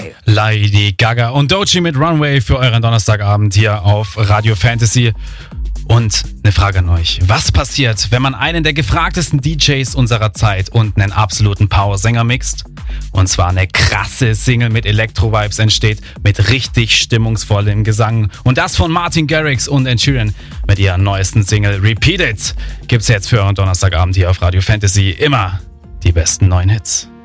Lady Gaga und Doechii mit Runway für euren Donnerstagabend hier auf Radio Fantasy. Und eine Frage an euch. Was passiert, wenn man einen der gefragtesten DJs unserer Zeit und einen absoluten Powersänger mixt? Und zwar eine krasse Single mit Elektro-Vibes entsteht, mit richtig stimmungsvollem Gesang. Und das von Martin Garrix und Ed Sheeran mit ihrer neuesten Single Repeat It. Gibt's jetzt für euren Donnerstagabend hier auf Radio Fantasy immer die besten neuen Hits.